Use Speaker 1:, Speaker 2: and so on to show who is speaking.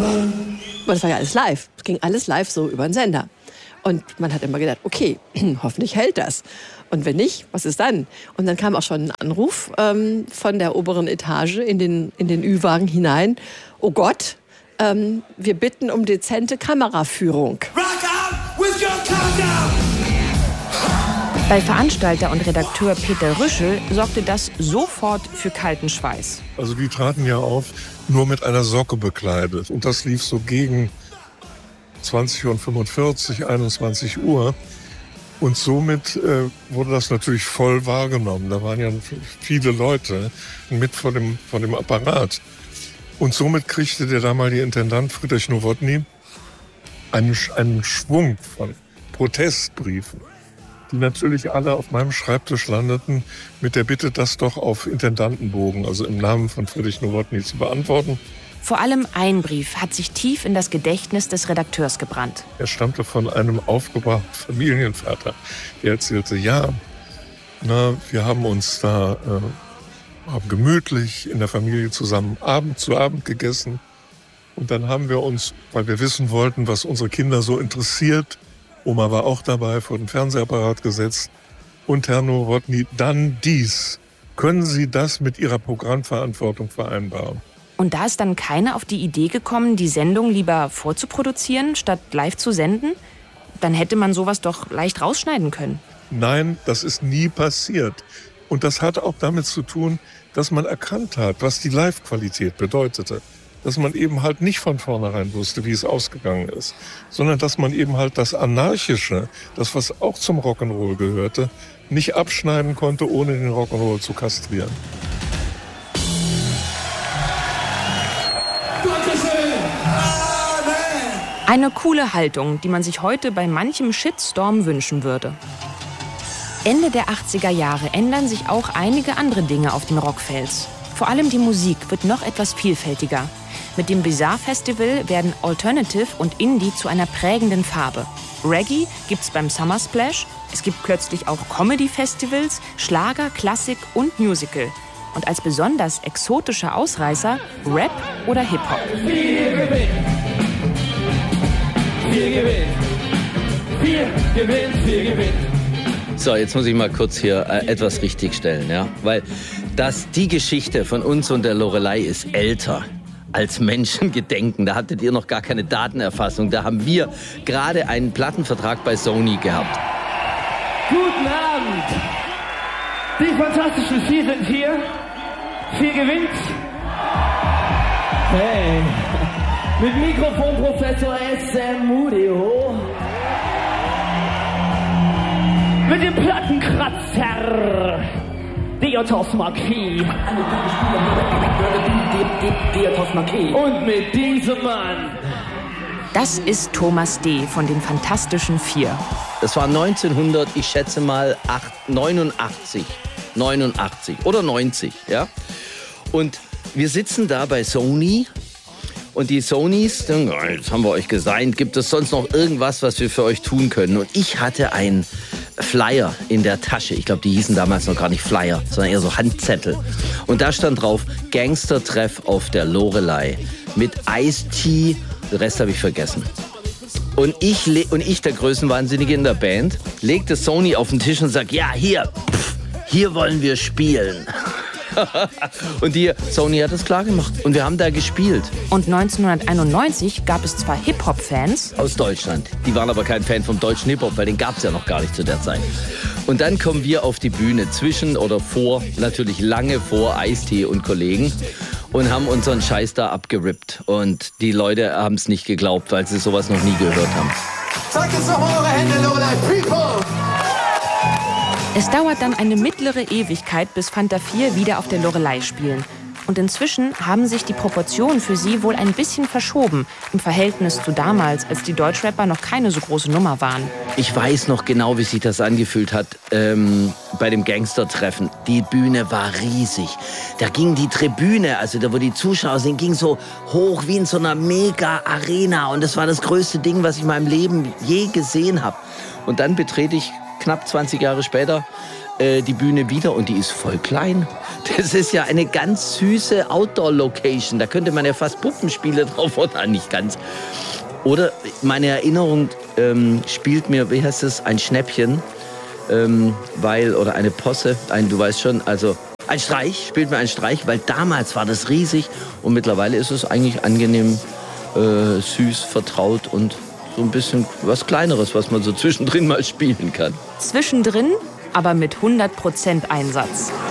Speaker 1: Und das war ja alles live. Es ging alles live so über den Sender. Und man hat immer gedacht, okay, hoffentlich hält das. Und wenn nicht, was ist dann? Und dann kam auch schon ein Anruf von der oberen Etage in den Ü-Wagen hinein. Oh Gott, wir bitten um dezente Kameraführung.
Speaker 2: Rock out with your countdown!
Speaker 3: Bei Veranstalter und Redakteur Peter Rüschel sorgte das sofort für kalten Schweiß.
Speaker 4: Also die traten ja auf, nur mit einer Socke bekleidet. Und das lief so gegen 20:45 Uhr, 21 Uhr. Und somit wurde das natürlich voll wahrgenommen. Da waren ja viele Leute mit vor dem Apparat. Und somit kriegte der damalige Intendant Friedrich Nowotny einen Schwung von Protestbriefen, die natürlich alle auf meinem Schreibtisch landeten, mit der Bitte, das doch auf Intendantenbogen, also im Namen von Friedrich Nowotny, zu beantworten.
Speaker 3: Vor allem ein Brief hat sich tief in das Gedächtnis des Redakteurs gebrannt.
Speaker 4: Er stammte von einem aufgebrachten Familienvater, der erzählte, ja, wir haben uns da haben gemütlich in der Familie zusammen zu Abend gegessen. Und dann haben wir uns, weil wir wissen wollten, was unsere Kinder so interessiert, Oma war auch dabei, vor den Fernsehapparat gesetzt. Und Herr Nowotny, dann dies. Können Sie das mit Ihrer Programmverantwortung vereinbaren?
Speaker 3: Und da ist dann keiner auf die Idee gekommen, die Sendung lieber vorzuproduzieren, statt live zu senden? Dann hätte man sowas doch leicht rausschneiden können.
Speaker 4: Nein, das ist nie passiert. Und das hat auch damit zu tun, dass man erkannt hat, was die Live-Qualität bedeutete. Dass man eben halt nicht von vornherein wusste, wie es ausgegangen ist, sondern dass man eben halt das Anarchische, das was auch zum Rock'n'Roll gehörte, nicht abschneiden konnte, ohne den Rock'n'Roll zu kastrieren.
Speaker 3: Eine coole Haltung, die man sich heute bei manchem Shitstorm wünschen würde. Ende der 80er Jahre ändern sich auch einige andere Dinge auf dem Rockfels. Vor allem die Musik wird noch etwas vielfältiger. Mit dem Bizarre Festival werden Alternative und Indie zu einer prägenden Farbe. Reggae gibt's beim Summer Splash. Es gibt plötzlich auch Comedy-Festivals, Schlager, Klassik und Musical. Und als besonders exotischer Ausreißer Rap oder Hip-Hop.
Speaker 5: Wir gewinnen. So, jetzt muss ich mal kurz hier etwas richtigstellen, ja? Weil die Geschichte von uns und der Loreley ist älter als Menschengedenken. Da hattet ihr noch gar keine Datenerfassung. Da haben wir gerade einen Plattenvertrag bei Sony gehabt.
Speaker 6: Guten Abend! Die Fantastischen Vier sind hier. 4 gewinnt. Hey! Mit Mikrofon Professor S.M. Mudio. Mit dem Plattenkratzer Diotos Marquis. Und mit diesem Mann.
Speaker 3: Das ist Thomas D. von den Fantastischen Vier.
Speaker 5: Das war 1900, ich schätze mal 89 oder 90, ja. Und wir sitzen da bei Sony. Und die Sonys, jetzt haben wir euch gesigned, gibt es sonst noch irgendwas, was wir für euch tun können? Und ich hatte einen Flyer in der Tasche. Ich glaube, die hießen damals noch gar nicht Flyer, sondern eher so Handzettel. Und da stand drauf, Gangstertreff auf der Loreley mit Ice-T, den Rest habe ich vergessen. Und ich, der Größenwahnsinnige in der Band, legte Sony auf den Tisch und sagt, ja, hier wollen wir spielen. Und Sony hat es klar gemacht. Und wir haben da gespielt.
Speaker 3: Und 1991 gab es zwar Hip-Hop-Fans
Speaker 5: aus Deutschland. Die waren aber kein Fan vom deutschen Hip-Hop, weil den gab es ja noch gar nicht zu der Zeit. Und dann kommen wir auf die Bühne natürlich lange vor Ice-T und Kollegen und haben unseren Scheiß da abgerippt. Und die Leute haben es nicht geglaubt, weil sie sowas noch nie gehört haben.
Speaker 2: Zeigt jetzt nochmal eure Hände, Loreley, people!
Speaker 3: Es dauert dann eine mittlere Ewigkeit, bis Fanta 4 wieder auf der Loreley spielen. Und inzwischen haben sich die Proportionen für sie wohl ein bisschen verschoben im Verhältnis zu damals, als die Deutschrapper noch keine so große Nummer waren.
Speaker 5: Ich weiß noch genau, wie sich das angefühlt hat bei dem Gangstertreffen. Die Bühne war riesig. Da ging die Tribüne, also da wo die Zuschauer sind, ging so hoch wie in so einer Mega-Arena. Und das war das größte Ding, was ich in meinem Leben je gesehen habe. Und dann betrete ich knapp 20 Jahre später die Bühne wieder und die ist voll klein. Das ist ja eine ganz süße Outdoor-Location. Da könnte man ja fast Puppenspiele drauf, oder nicht ganz. Oder meine Erinnerung spielt mir, wie heißt es, ein Schnäppchen, oder eine Posse, du weißt schon, also ein Streich, spielt mir ein Streich, weil damals war das riesig und mittlerweile ist es eigentlich angenehm, süß, vertraut und so ein bisschen was Kleineres, was man so zwischendrin mal spielen kann.
Speaker 3: Zwischendrin, aber mit 100% Einsatz.